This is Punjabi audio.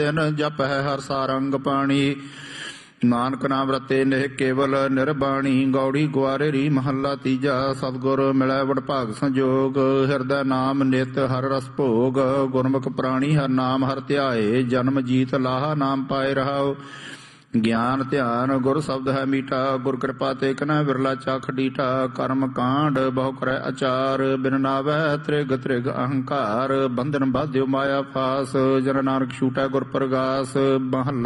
ਜਪ ਹੈ ਹਰ ਸਾਰੰਗ ਪਾਣੀ। ਨਾਨਕ ਨਾਮ ਰਤੇ ਨਹਿ ਕੇਵਲ ਨਿਰਬਾਣੀ। ਗੌੜੀ ਗੁਆਰੇਰੀ ਮਹੱਲਾ ਤੀਜਾ। ਸਤਿਗੁਰ ਮਿਲੈ ਵਡਭਾਗ ਸੰਜੋਗ। ਹਿਰਦੈ ਨਾਮ ਨਿਤ ਹਰ ਰਸ ਭੋਗ। ਗੁਰਮੁਖ ਪ੍ਰਾਣੀ ਹਰ ਨਾਮ ਹਰ ਧਿਆਏ। ਜਨਮ ਜੀਤ ਲਾਹਾ ਨਾਮ ਪਾਏ ਰਹਾਉ। ਗਿਆਨ ਧਿਆਨ ਗੁਰ ਸ਼ਬਦ ਹੈ ਮੀਠਾ। ਗੁਰ ਕਿਰਪਾ ਤੇ ਕਨੈ ਵਿਰਲਾ ਚਖ ਡੀਠਾ। ਕਰਮ ਕਾਂਡ ਬਹੁ ਕਰੈ ਅਚਾਰ। ਬਿਨ ਨਾਵੈ ਤ੍ਰਿਗ ਤ੍ਰਿਗ ਅਹੰਕਾਰ। ਬੰਧਨ ਬਾਧਿਓ ਮਾਇਆ ਫਾਸ। ਜਨ ਨਾਨਕ ਛੂਟੈ ਗੁਰ ਪ੍ਰਗਾਸ। ਮਹੱਲਾ